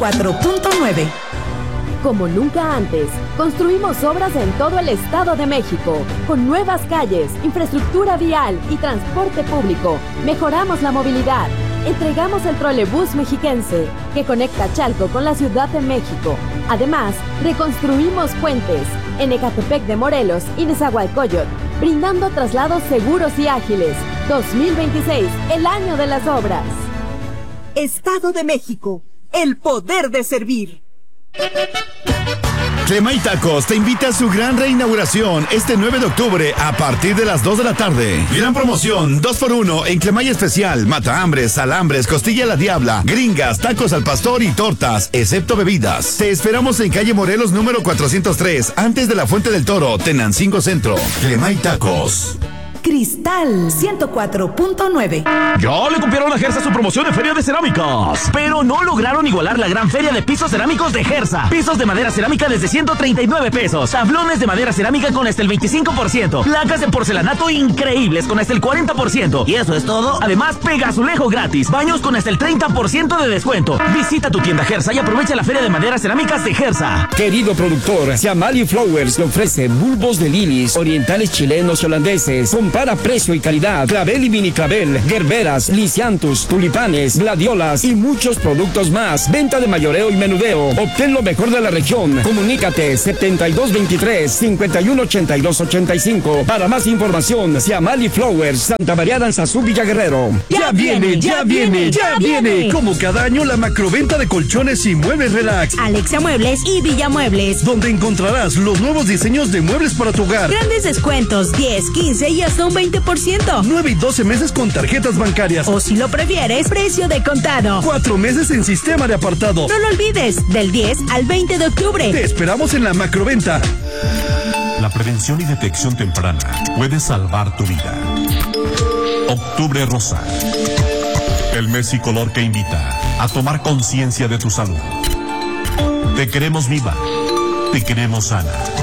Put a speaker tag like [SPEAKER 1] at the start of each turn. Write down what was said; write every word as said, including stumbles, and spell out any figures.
[SPEAKER 1] cuatro punto nueve.
[SPEAKER 2] Como nunca antes, construimos obras en todo el Estado de México, con nuevas calles, infraestructura vial y transporte público. Mejoramos la movilidad. Entregamos el trolebús mexiquense, que conecta Chalco con la Ciudad de México. Además, reconstruimos puentes en Ecatepec de Morelos y Nezahualcóyotl, brindando traslados seguros y ágiles. dos mil veintiséis, el año de las obras.
[SPEAKER 1] Estado de México, el poder de servir.
[SPEAKER 3] Clemay Tacos te invita a su gran reinauguración este nueve de octubre a partir de las dos de la tarde. Gran promoción, dos por uno en Clemay Especial, mata hambres, salambres, costilla a la diabla, gringas, tacos al pastor y tortas, excepto bebidas. Te esperamos en calle Morelos número cuatrocientos tres, antes de la Fuente del Toro, Tenancingo Centro. Clemay Tacos.
[SPEAKER 1] Cristal ciento cuatro punto nueve.
[SPEAKER 4] Ya le copiaron a Gersa su promoción de Feria de Cerámicas, pero no lograron igualar la gran feria de pisos cerámicos de Gersa. Pisos de madera cerámica desde ciento treinta y nueve pesos. Tablones de madera cerámica con hasta el veinticinco por ciento. Placas de porcelanato increíbles con hasta el cuarenta por ciento. Y eso es todo. Además, pega azulejo gratis. Baños con hasta el treinta por ciento de descuento. Visita tu tienda Gersa y aprovecha la Feria de Madera Cerámicas de Gersa.
[SPEAKER 5] Querido productor, Siamali Flowers le ofrece bulbos de lilies, orientales chilenos y holandeses. Compara precio y calidad. Clavel y mini clavel, gerberas, lisianthus, tulipanes, gladiolas y muchos productos más. Venta de mayoreo y menudeo. Obtén lo mejor de la región. Comunícate setenta y dos veintitrés, cincuenta y uno ochenta y dos ochenta y cinco. Para más información, Siamali Flowers, Santa María Danzazú, Villa Guerrero.
[SPEAKER 6] Ya viene, ya viene, ya viene. Como cada año, la macroventa de colchones y muebles relax.
[SPEAKER 7] Alexia Muebles y Villa Muebles,
[SPEAKER 6] donde encontrarás los nuevos diseños de muebles para tu hogar.
[SPEAKER 7] Grandes descuentos, diez, quince y hasta un veinte por ciento.
[SPEAKER 6] nueve y doce meses con tarjetas bancarias.
[SPEAKER 7] O si lo prefieres, precio de contado.
[SPEAKER 6] cuatro meses en sistema de apartado.
[SPEAKER 7] No lo olvides, del diez al veinte de octubre.
[SPEAKER 6] Te esperamos en la macroventa.
[SPEAKER 8] La prevención y detección temprana puede salvar tu vida. Octubre Rosa. El mes y color que invita a tomar conciencia de tu salud. Te queremos viva. Te queremos sana.